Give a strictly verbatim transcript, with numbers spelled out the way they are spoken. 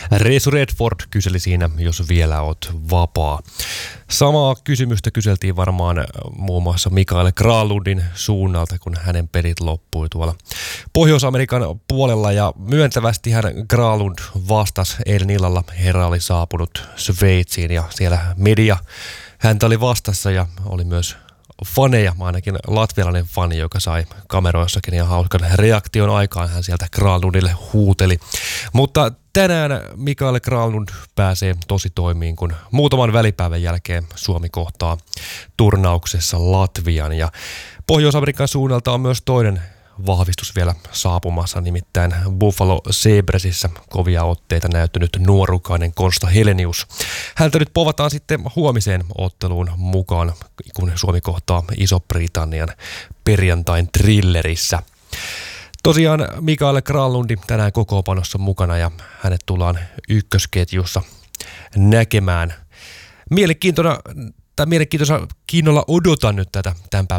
Reesu Redford kyseli siinä, jos vielä oot vapaa. Samaa kysymystä kyseltiin varmaan muun muassa Mikael Granlundin suunnalta, kun hänen pelit loppui tuolla Pohjois-Amerikan puolella. Ja myöntävästi hän Granlund vastasi eilen illalla. Herra oli saapunut Sveitsiin ja siellä media häntä oli vastassa ja oli myös faneja, ainakin latvialainen fani, joka sai kameroissakin ja hauskan reaktion aikaan. Hän sieltä Granlundille huuteli. Mutta tänään Mikael Granlund pääsee tosi toimiin, kun muutaman välipäivän jälkeen Suomi kohtaa turnauksessa Latvian. Ja Pohjois-Amerikan suunnalta on myös toinen vahvistus vielä saapumassa, nimittäin Buffalo Sabresissä kovia otteita näyttänyt nuorukainen Konsta Helenius. Häntä nyt povataan sitten huomiseen otteluun mukaan, kun Suomi kohtaa Iso-Britannian perjantain thrillerissä. Tosiaan Mikael Granlundi tänään kokoonpanossa mukana ja hänet tullaan ykkösketjussa näkemään. Mielenkiintoina, tai mielenkiintoisa kiinnolla odotan nyt tätä tämän päivän